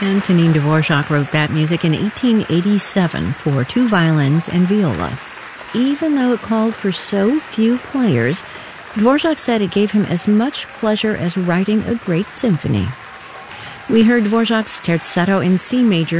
Antonin Dvorak wrote that music in 1887 for 2 violins and viola. Even though it called for so few players, Dvorak said it gave him as much pleasure as writing a great symphony. We heard Dvorak's Terzetto in C major